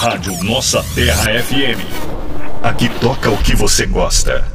Rádio Nossa Terra FM. Aqui toca o que você gosta.